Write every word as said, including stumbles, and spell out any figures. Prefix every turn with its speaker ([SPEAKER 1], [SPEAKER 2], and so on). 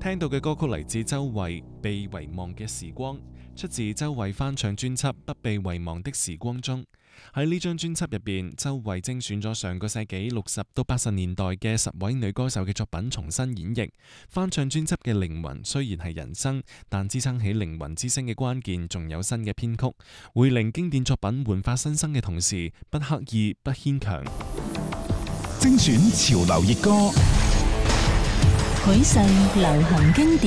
[SPEAKER 1] 聽到嘅歌曲嚟自周蕙《被遺忘嘅時光》，出自周蕙翻唱專輯《不被遺忘的時光》中。喺呢張專輯入邊，周蕙精選咗上個世紀六十到八十年代嘅十位女歌手嘅作品重新演繹。翻唱專輯嘅靈魂雖然係人聲，但支撐起靈魂之聲嘅關鍵仲有新嘅編曲，會令經典作品煥發新生嘅同時，不刻意不牽強。
[SPEAKER 2] 精選潮流熱歌，
[SPEAKER 3] 蒐世流行經典。